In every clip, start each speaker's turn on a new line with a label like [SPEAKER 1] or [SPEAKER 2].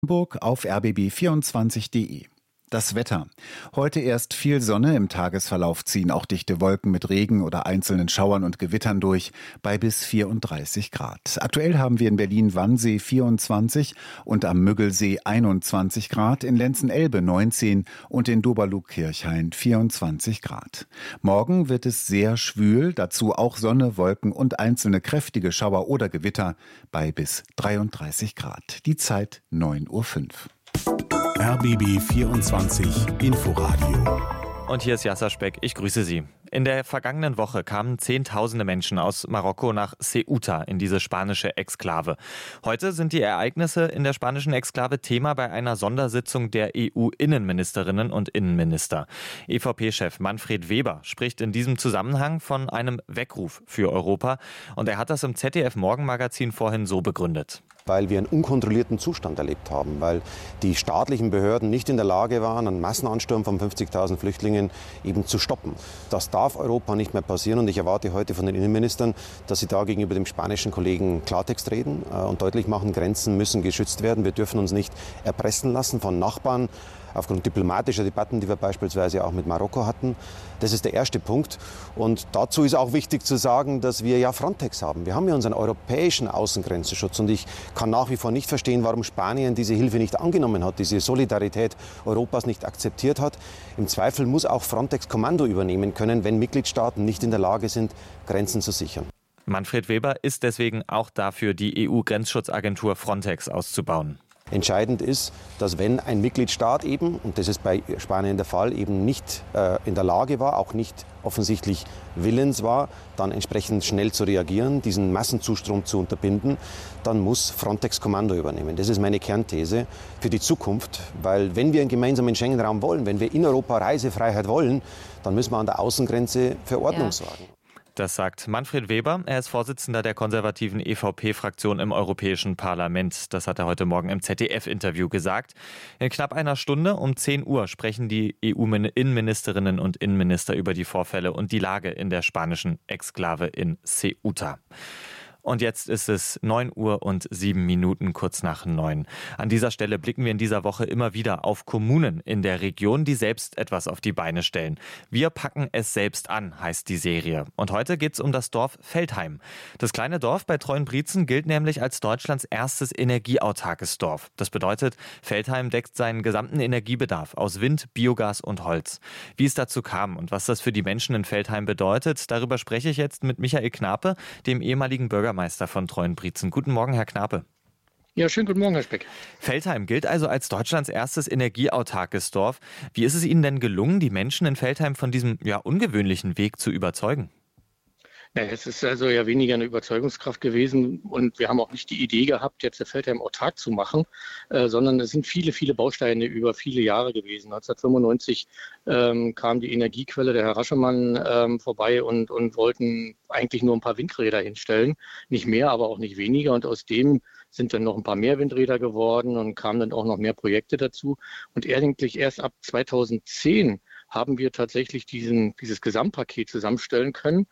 [SPEAKER 1] Hamburg auf rbb24.de. Das Wetter. Heute erst viel Sonne, im Tagesverlauf ziehen auch dichte Wolken mit Regen oder einzelnen Schauern und Gewittern durch, bei bis 34 Grad. Aktuell haben wir in Berlin-Wannsee 24 und am Müggelsee 21 Grad, in Lenzen-Elbe 19 und in Doberlug-Kirchhain 24 Grad. Morgen wird es sehr schwül, dazu auch Sonne, Wolken und einzelne kräftige Schauer oder Gewitter bei bis 33 Grad. Die Zeit 9:05 Uhr.
[SPEAKER 2] RBB 24 Inforadio.
[SPEAKER 3] Und hier ist Yasser Speck, ich grüße Sie. In der vergangenen Woche kamen Zehntausende Menschen aus Marokko nach Ceuta in diese spanische Exklave. Heute sind die Ereignisse in der spanischen Exklave Thema bei einer Sondersitzung der EU-Innenministerinnen und Innenminister. EVP-Chef Manfred Weber spricht in diesem Zusammenhang von einem Weckruf für Europa. Und er hat das im ZDF-Morgenmagazin vorhin so begründet.
[SPEAKER 4] Weil wir einen unkontrollierten Zustand erlebt haben, weil die staatlichen Behörden nicht in der Lage waren, einen Massenansturm von 50.000 Flüchtlingen eben zu stoppen. Das darf Europa nicht mehr passieren und ich erwarte heute von den Innenministern, dass sie da gegenüber dem spanischen Kollegen Klartext reden und deutlich machen, Grenzen müssen geschützt werden. Wir dürfen uns nicht erpressen lassen von Nachbarn, aufgrund diplomatischer Debatten, die wir beispielsweise auch mit Marokko hatten. Das ist der erste Punkt. Und dazu ist auch wichtig zu sagen, dass wir ja Frontex haben. Wir haben ja unseren europäischen Außengrenzenschutz. Und ich kann nach wie vor nicht verstehen, warum Spanien diese Hilfe nicht angenommen hat, diese Solidarität Europas nicht akzeptiert hat. Im Zweifel muss auch Frontex Kommando übernehmen können, wenn Mitgliedstaaten nicht in der Lage sind, Grenzen zu sichern.
[SPEAKER 3] Manfred Weber ist deswegen auch dafür, die EU-Grenzschutzagentur Frontex auszubauen.
[SPEAKER 4] Entscheidend ist, dass wenn ein Mitgliedstaat eben, und das ist bei Spanien der Fall, eben nicht in der Lage war, auch nicht offensichtlich willens war, dann entsprechend schnell zu reagieren, diesen Massenzustrom zu unterbinden, dann muss Frontex Kommando übernehmen. Das ist meine Kernthese für die Zukunft, weil wenn wir einen gemeinsamen Schengen-Raum wollen, wenn wir in Europa Reisefreiheit wollen, dann müssen wir an der Außengrenze für Ordnung sorgen.
[SPEAKER 3] Das sagt Manfred Weber. Er ist Vorsitzender der konservativen EVP-Fraktion im Europäischen Parlament. Das hat er heute Morgen im ZDF-Interview gesagt. In knapp einer Stunde um 10 Uhr sprechen die EU-Innenministerinnen und Innenminister über die Vorfälle und die Lage in der spanischen Exklave in Ceuta. Und jetzt ist es 9:07 kurz nach 9. An dieser Stelle blicken wir in dieser Woche immer wieder auf Kommunen in der Region, die selbst etwas auf die Beine stellen. Wir packen es selbst an, heißt die Serie. Und heute geht es um das Dorf Veltheim. Das kleine Dorf bei Treuenbrietzen gilt nämlich als Deutschlands erstes energieautarkes Dorf. Das bedeutet, Veltheim deckt seinen gesamten Energiebedarf aus Wind, Biogas und Holz. Wie es dazu kam und was das für die Menschen in Veltheim bedeutet, darüber spreche ich jetzt mit Michael Knape, dem ehemaligen Bürgermeister von Treuenbrietzen. Guten Morgen, Herr Knape.
[SPEAKER 5] Ja, schönen guten Morgen, Herr Speck.
[SPEAKER 3] Veltheim gilt also als Deutschlands erstes energieautarkes Dorf. Wie ist es Ihnen denn gelungen, die Menschen in Veltheim von diesem ungewöhnlichen Weg zu überzeugen?
[SPEAKER 5] Ja, es ist also ja weniger eine Überzeugungskraft gewesen und wir haben auch nicht die Idee gehabt, jetzt Veltheim autark zu machen, sondern es sind viele, viele Bausteine über viele Jahre gewesen. 1995 kam die Energiequelle, der Herr Raschemann, vorbei und wollten eigentlich nur ein paar Windräder hinstellen. Nicht mehr, aber auch nicht weniger. Und aus dem sind dann noch ein paar mehr Windräder geworden und kamen dann auch noch mehr Projekte dazu. Und eigentlich erst ab 2010 haben wir tatsächlich dieses Gesamtpaket zusammenstellen können,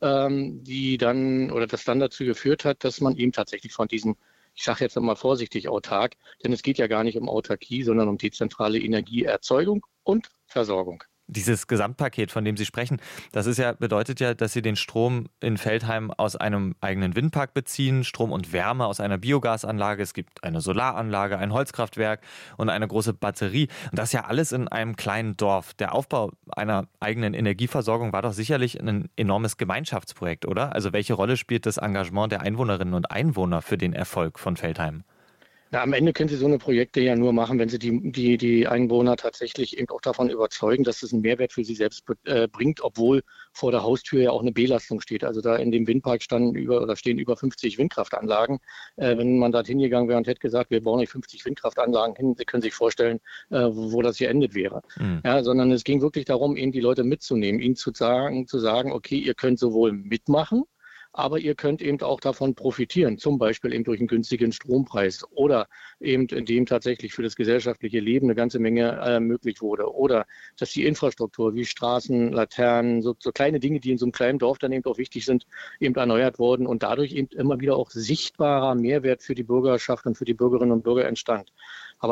[SPEAKER 5] das dann dazu geführt hat, dass man eben tatsächlich von diesem, ich sage jetzt einmal vorsichtig, autark, denn es geht ja gar nicht um Autarkie, sondern um dezentrale Energieerzeugung und Versorgung.
[SPEAKER 3] Dieses Gesamtpaket, von dem Sie sprechen, bedeutet ja, dass Sie den Strom in Veltheim aus einem eigenen Windpark beziehen, Strom und Wärme aus einer Biogasanlage, es gibt eine Solaranlage, ein Holzkraftwerk und eine große Batterie. Und das ja alles in einem kleinen Dorf. Der Aufbau einer eigenen Energieversorgung war doch sicherlich ein enormes Gemeinschaftsprojekt, oder? Also welche Rolle spielt das Engagement der Einwohnerinnen und Einwohner für den Erfolg von Veltheim?
[SPEAKER 5] Na, am Ende können Sie so eine Projekte ja nur machen, wenn Sie die Einwohner tatsächlich eben auch davon überzeugen, dass es einen Mehrwert für sie selbst bringt, obwohl vor der Haustür ja auch eine Belastung steht. Also da in dem Windpark stehen über 50 Windkraftanlagen. Wenn man da hingegangen wäre und hätte gesagt, wir bauen nicht 50 Windkraftanlagen hin, Sie können sich vorstellen, wo das hier endet wäre. Mhm. Ja, sondern es ging wirklich darum, eben die Leute mitzunehmen, ihnen zu sagen, okay, ihr könnt sowohl mitmachen, aber ihr könnt eben auch davon profitieren, zum Beispiel eben durch einen günstigen Strompreis oder eben indem tatsächlich für das gesellschaftliche Leben eine ganze Menge möglich wurde oder dass die Infrastruktur wie Straßen, Laternen, so kleine Dinge, die in so einem kleinen Dorf dann eben auch wichtig sind, eben erneuert wurden und dadurch eben immer wieder auch sichtbarer Mehrwert für die Bürgerschaft und für die Bürgerinnen und Bürger entstand. Aber